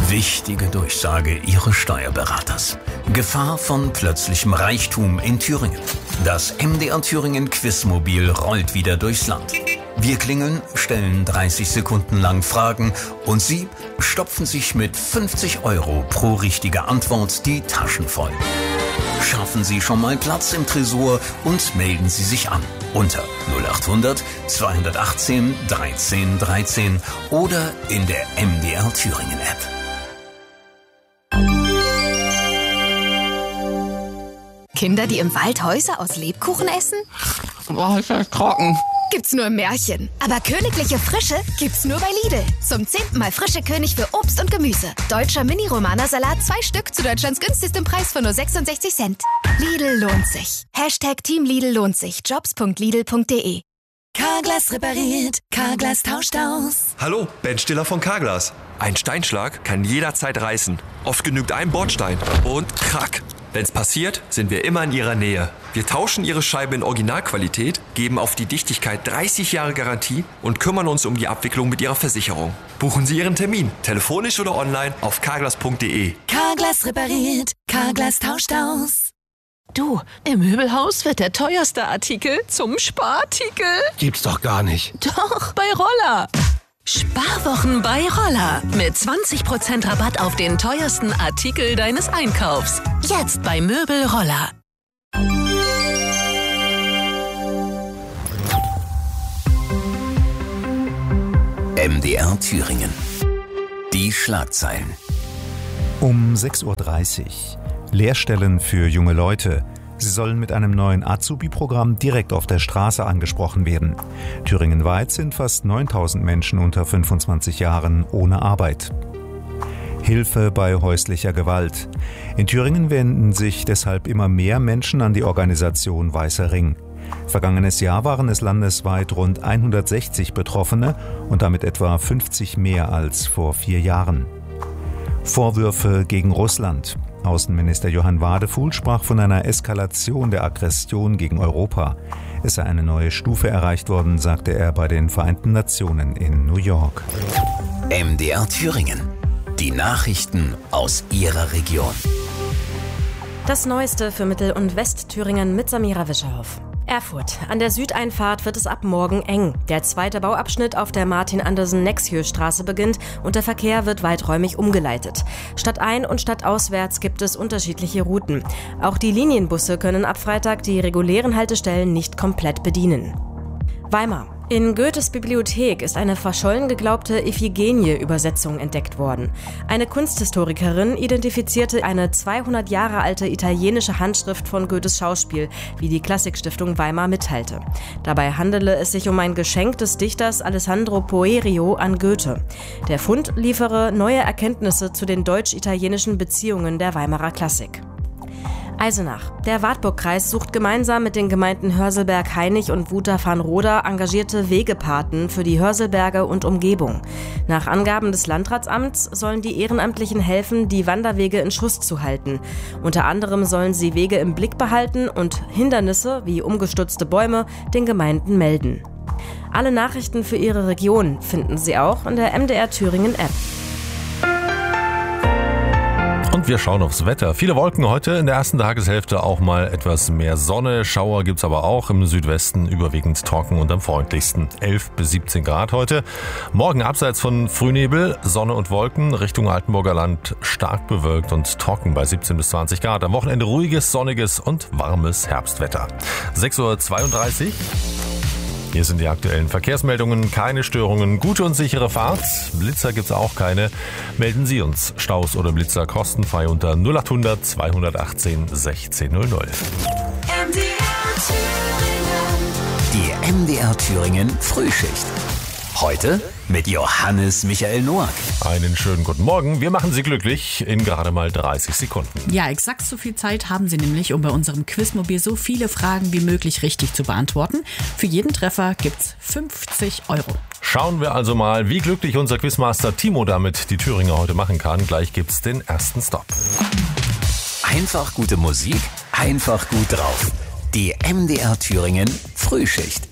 Wichtige Durchsage Ihres Steuerberaters. Gefahr von plötzlichem Reichtum in Thüringen. Das MDR Thüringen Quizmobil rollt wieder durchs Land. Wir klingeln, stellen 30 Sekunden lang Fragen und Sie stopfen sich mit 50 € pro richtige Antwort die Taschen voll. Schaffen Sie schon mal Platz im Tresor und melden Sie sich an unter 0800 218 13 13 oder in der MDR Thüringen App. Kinder, die im Wald Häuser aus Lebkuchen essen? Boah, ist das trocken. Gibt's nur im Märchen. Aber königliche Frische gibt's nur bei Lidl. Zum 10. Mal frische König für Obst und Gemüse. Deutscher Mini-Romana-Salat 2 Stück zu Deutschlands günstigstem Preis von nur 66 Cent. Lidl lohnt sich. #Team Lidl lohnt sich. Jobs.lidl.de. Carglass repariert, Carglass tauscht aus. Hallo, Ben Stiller von Carglass. Ein Steinschlag kann jederzeit reißen. Oft genügt ein Bordstein und krack. Wenn's passiert, sind wir immer in Ihrer Nähe. Wir tauschen Ihre Scheibe in Originalqualität, geben auf die Dichtigkeit 30 Jahre Garantie und kümmern uns um die Abwicklung mit Ihrer Versicherung. Buchen Sie Ihren Termin, telefonisch oder online auf carglass.de. Carglass repariert, Carglass tauscht aus. Du, im Möbelhaus wird der teuerste Artikel zum Sparartikel. Gibt's doch gar nicht. Doch, bei Roller. Sparwochen bei Roller. Mit 20% Rabatt auf den teuersten Artikel deines Einkaufs. Jetzt bei Möbel Roller. MDR Thüringen. Die Schlagzeilen. Um 6:30 Uhr. Lehrstellen für junge Leute. Sie sollen mit einem neuen Azubi-Programm direkt auf der Straße angesprochen werden. Thüringenweit sind fast 9.000 Menschen unter 25 Jahren ohne Arbeit. Hilfe bei häuslicher Gewalt. In Thüringen wenden sich deshalb immer mehr Menschen an die Organisation Weißer Ring. Vergangenes Jahr waren es landesweit rund 160 Betroffene und damit etwa 50 mehr als vor 4 Jahren. Vorwürfe gegen Russland. Außenminister Johann Wadefuhl sprach von einer Eskalation der Aggression gegen Europa. Es sei eine neue Stufe erreicht worden, sagte er bei den Vereinten Nationen in New York. MDR Thüringen. Die Nachrichten aus Ihrer Region. Das Neueste für Mittel- und Westthüringen mit Samira Wischerhoff. Erfurt. An der Südeinfahrt wird es ab morgen eng. Der zweite Bauabschnitt auf der Martin-Andersen-Nexjö-Straße beginnt und der Verkehr wird weiträumig umgeleitet. Stadtein- und stadtauswärts gibt es unterschiedliche Routen. Auch die Linienbusse können ab Freitag die regulären Haltestellen nicht komplett bedienen. Weimar. In Goethes Bibliothek ist eine verschollen geglaubte Iphigenie-Übersetzung entdeckt worden. Eine Kunsthistorikerin identifizierte eine 200 Jahre alte italienische Handschrift von Goethes Schauspiel, wie die Klassikstiftung Weimar mitteilte. Dabei handele es sich um ein Geschenk des Dichters Alessandro Poerio an Goethe. Der Fund liefere neue Erkenntnisse zu den deutsch-italienischen Beziehungen der Weimarer Klassik. Eisenach. Der Wartburgkreis sucht gemeinsam mit den Gemeinden Hörselberg-Hainich und Wuther-Farnroda engagierte Wegepaten für die Hörselberge und Umgebung. Nach Angaben des Landratsamts sollen die Ehrenamtlichen helfen, die Wanderwege in Schuss zu halten. Unter anderem sollen sie Wege im Blick behalten und Hindernisse wie umgestürzte Bäume den Gemeinden melden. Alle Nachrichten für Ihre Region finden Sie auch in der MDR Thüringen App. Und wir schauen aufs Wetter. Viele Wolken heute, in der ersten Tageshälfte auch mal etwas mehr Sonne. Schauer gibt's aber auch im Südwesten, überwiegend trocken und am freundlichsten 11 bis 17 Grad heute. Morgen abseits von Frühnebel, Sonne und Wolken, Richtung Altenburger Land stark bewölkt und trocken bei 17 bis 20 Grad. Am Wochenende ruhiges, sonniges und warmes Herbstwetter. 6:32 Uhr. Hier sind die aktuellen Verkehrsmeldungen. Keine Störungen, gute und sichere Fahrt. Blitzer gibt's auch keine. Melden Sie uns Staus oder Blitzer kostenfrei unter 0800 218 1600. Die MDR Thüringen Frühschicht. Heute mit Johannes Michael Noack. Einen schönen guten Morgen. Wir machen Sie glücklich in gerade mal 30 Sekunden. Ja, exakt so viel Zeit haben Sie nämlich, um bei unserem Quizmobil so viele Fragen wie möglich richtig zu beantworten. Für jeden Treffer gibt's 50 €. Schauen wir also mal, wie glücklich unser Quizmaster Timo damit die Thüringer heute machen kann. Gleich gibt's den ersten Stop. Einfach gute Musik, einfach gut drauf. Die MDR Thüringen Frühschicht.